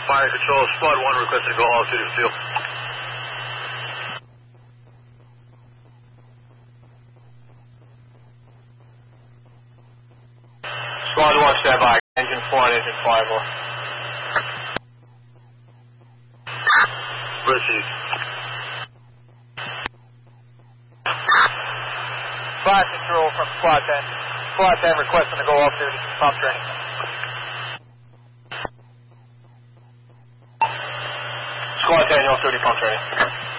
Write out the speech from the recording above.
Fire Control, Squad 1 requesting to go all to the field. Squad 1, stand by. Engine 4 and Engine 5 off. Proceed. Fire Control from Squad 10. Squad 10 requesting to go off duty. Pump training. Squad 10, off duty pump training.